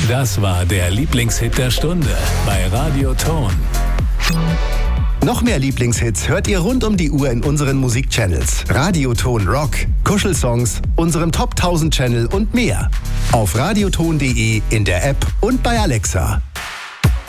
Das war der Lieblingshit der Stunde bei Radio Ton. Noch mehr Lieblingshits hört ihr rund um die Uhr in unseren Musikchannels. Radioton Rock, Kuschelsongs, unserem Top 1000 Channel und mehr. Auf radioton.de, in der App und bei Alexa.